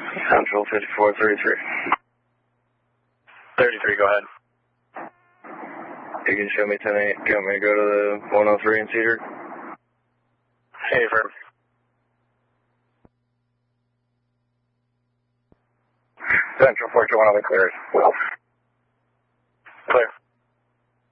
Central 5433. 33, go ahead. You can show me 10-8. Do you want me to go to the 103 in Cedar? Hey, firm. Central 421 cleared. Clear.